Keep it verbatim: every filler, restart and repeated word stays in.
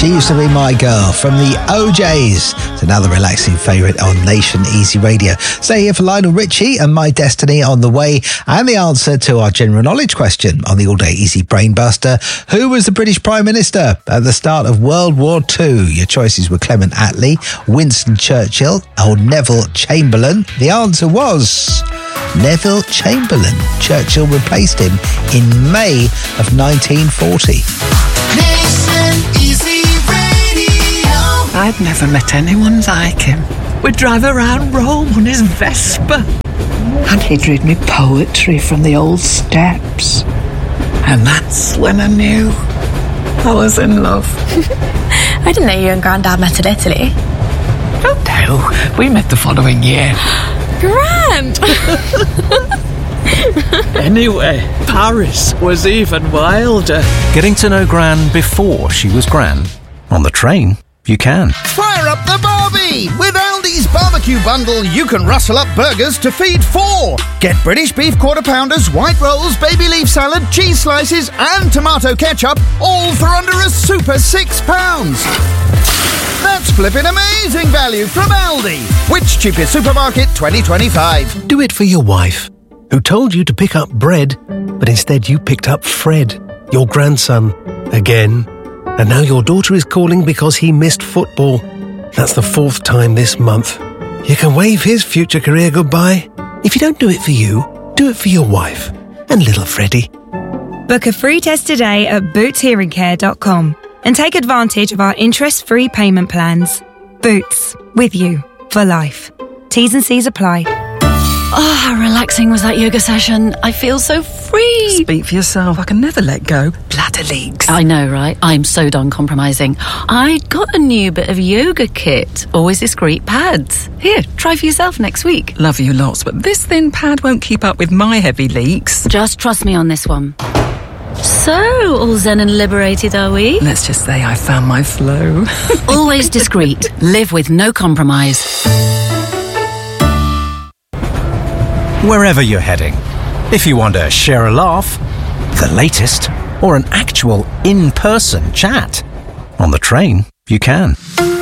She Used to Be My Girl from the O Js. It's another relaxing favourite on Nation Easy Radio. Stay here for Lionel Richie and My Destiny on the way, and the answer to our general knowledge question on the All Day Easy Brain Buster. Who was the British Prime Minister at the start of World War Two? Your choices were Clement Attlee, Winston Churchill or Neville Chamberlain. The answer was Neville Chamberlain. Churchill replaced him in May of nineteen forty. Nation Easy Radio. I'd never met anyone like him. We'd drive around Rome on his Vespa, and he'd read me poetry from the old steps. And that's when I knew I was in love. I didn't know you and Grandad met in Italy. Oh no, we met the following year. Grand! Anyway, Paris was even wilder. Getting to know Gran before she was Gran. On the train, you can. Fire up the Barbie! With Aldi's barbecue bundle, you can rustle up burgers to feed four. Get British beef quarter pounders, white rolls, baby leaf salad, cheese slices, and tomato ketchup, all for under a super six pounds. That's flipping amazing value from Aldi. Which cheapest supermarket twenty twenty-five? Do it for your wife, who told you to pick up bread, but instead you picked up Fred, your grandson, again. And now your daughter is calling because he missed football. That's the fourth time this month. You can wave his future career goodbye. If you don't do it for you, do it for your wife and little Freddie. Book a free test today at boots hearing care dot com and take advantage of our interest-free payment plans. Boots, with you for life. T's and C's apply. Oh, how relaxing was that yoga session. I feel so free. Speak for yourself. I can never let go. Bladder leaks. I know, right? I'm so done compromising. I got a new bit of yoga kit. Always discreet pads. Here, try for yourself next week. Love you lots, but this thin pad won't keep up with my heavy leaks. Just trust me on this one. So, all zen and liberated, are we? Let's just say I found my flow. Always discreet. Live with no compromise. Wherever you're heading, if you want to share a laugh, the latest, or an actual in-person chat, on the train, you can.